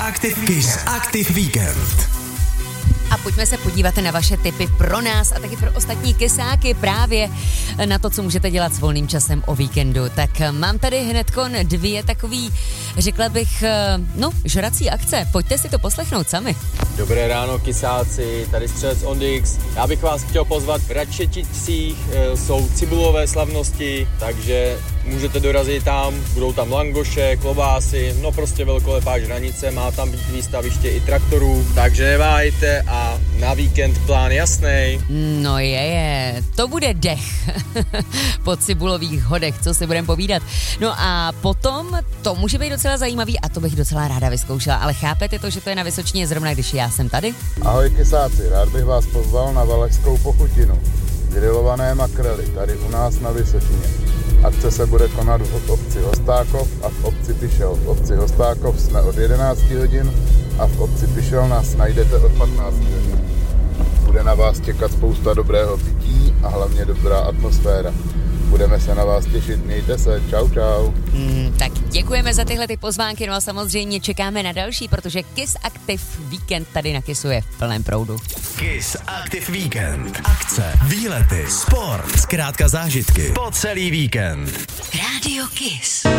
Kiss Aktiv víkend. A pojďme se podívat na vaše tipy pro nás a taky pro ostatní kysáky právě na to, co můžete dělat s volným časem o víkendu. Tak mám tady hnedkon 2 takový, řekla bych, žrací akce. Pojďte si to poslechnout sami. Dobré ráno, kysáci, tady Střelec Ondix. Já bych vás chtěl pozvat v Račeticích, jsou cibulové slavnosti, takže můžete dorazit tam, budou tam langoše, klobásy, prostě velkolepá žranice, má tam být výstaviště i traktorů, takže neváhejte a na víkend plán jasnej. No to bude dech po cibulových hodech, co si budeme povídat. No a potom to může být docela zajímavý a to bych docela ráda vyzkoušela, ale chápete to, že to je na Vysočině zrovna, když já jsem tady? Ahoj kysáci, rád bych vás pozval na Valašskou pochutinu. Grilované makrely tady u nás na Vysočině. Akce se bude konat v obci Hostákov a v obci Pišel. V obci Hostákov jsme od 11 hodin a v obci Pišel nás najdete od 15 hodin. Bude na vás čekat spousta dobrého pití a hlavně dobrá atmosféra. Budeme se na vás těšit, mějte se, čau. Tak děkujeme za tyhle ty pozvánky, no a samozřejmě čekáme na další, protože Kiss Aktiv víkend tady na Kissu je v plném proudu. Kiss Aktiv víkend. Akce, výlety, sport, zkrátka zážitky po celý víkend. Rádio Kiss.